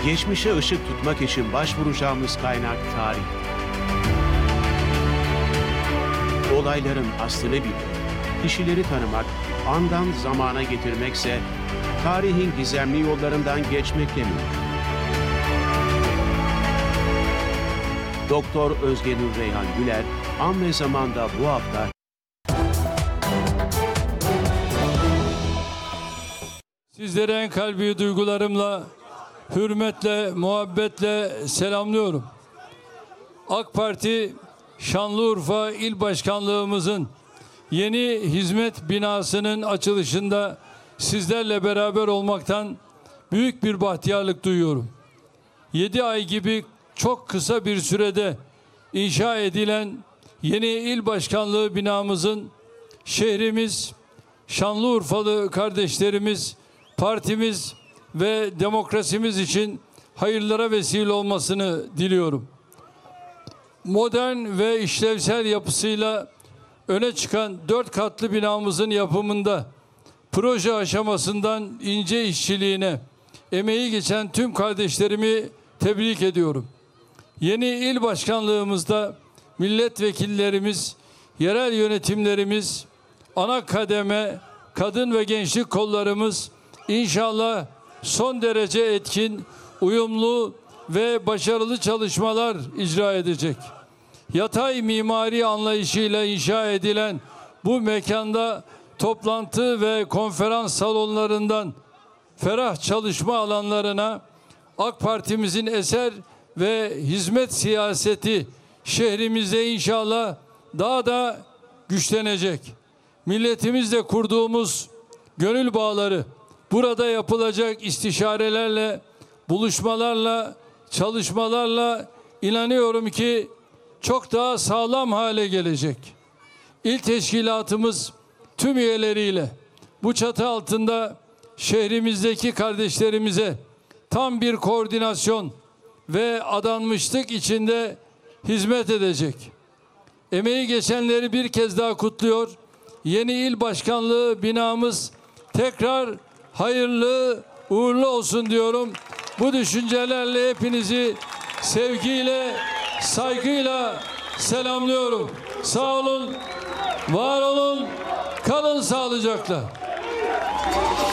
Geçmişe ışık tutmak için başvuracağımız kaynak tarih. Olayların aslını bilmek, kişileri tanımak, andan zamana getirmekse tarihin gizemli yollarından geçmekle mümkün. Doktor Özge Nur Reyhan Güler, An ve Zaman'da bu hafta sizleri en kalbi duygularımla, hürmetle, muhabbetle selamlıyorum. AK Parti Şanlıurfa İl Başkanlığımızın yeni hizmet binasının açılışında sizlerle beraber olmaktan büyük bir bahtiyarlık duyuyorum. 7 ay gibi çok kısa bir sürede inşa edilen yeni il başkanlığı binamızın şehrimiz, Şanlıurfalı kardeşlerimiz, partimiz ve demokrasimiz için hayırlara vesile olmasını diliyorum. Modern ve işlevsel yapısıyla öne çıkan 4 katlı binamızın yapımında proje aşamasından ince işçiliğine emeği geçen tüm kardeşlerimi tebrik ediyorum. Yeni il başkanlığımızda milletvekillerimiz, yerel yönetimlerimiz, ana kademe, kadın ve gençlik kollarımız inşallah son derece etkin, uyumlu ve başarılı çalışmalar icra edecek. Yatay mimari anlayışıyla inşa edilen bu mekanda toplantı ve konferans salonlarından ferah çalışma alanlarına AK Parti'mizin eser ve hizmet siyaseti şehrimizde inşallah daha da güçlenecek. Milletimizle kurduğumuz gönül bağları burada yapılacak istişarelerle, buluşmalarla, çalışmalarla inanıyorum ki çok daha sağlam hale gelecek. İl teşkilatımız tüm üyeleriyle bu çatı altında şehrimizdeki kardeşlerimize tam bir koordinasyon ve adanmışlık içinde hizmet edecek. Emeği geçenleri bir kez daha kutluyor. Yeni il başkanlığı binamız tekrar hayırlı, uğurlu olsun diyorum. Bu düşüncelerle hepinizi sevgiyle, saygıyla selamlıyorum. Sağ olun, var olun, kalın sağlıcakla.